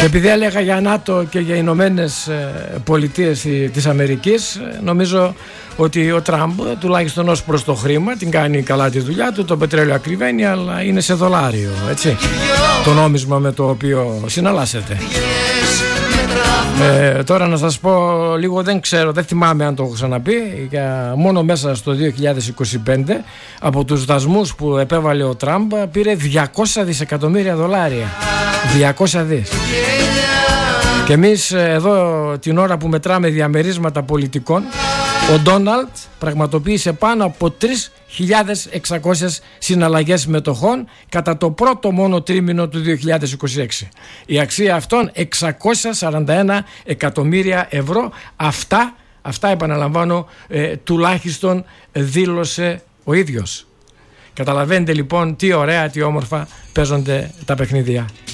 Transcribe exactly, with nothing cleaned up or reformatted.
Και επειδή έλεγα για ΝΑΤΟ και για Ηνωμένες Πολιτείες της Αμερικής, νομίζω ότι ο Τραμπ, τουλάχιστον ως προς το χρήμα, την κάνει καλά τη δουλειά του. Το πετρέλαιο ακριβένει, αλλά είναι σε δολάριο, έτσι, το νόμισμα με το οποίο συναλλάσσεται. Ε, τώρα να σας πω λίγο, δεν ξέρω, δεν θυμάμαι αν το έχω ξαναπεί, για μόνο μέσα στο δύο χιλιάδες είκοσι πέντε από τους δασμούς που επέβαλε ο Τραμπ πήρε διακόσια δισεκατομμύρια δολάρια. διακόσια δις. Και εμείς εδώ την ώρα που μετράμε διαμερίσματα πολιτικών, ο Ντόναλτ πραγματοποίησε πάνω από τρεις χιλιάδες εξακόσιες συναλλαγές μετοχών κατά το πρώτο μόνο τρίμηνο του δύο χιλιάδες είκοσι έξι. Η αξία αυτών εξακόσια σαράντα ένα εκατομμύρια ευρώ. Αυτά, αυτά επαναλαμβάνω, ε, τουλάχιστον δήλωσε ο ίδιος. Καταλαβαίνετε λοιπόν τι ωραία, τι όμορφα παίζονται τα παιχνίδια.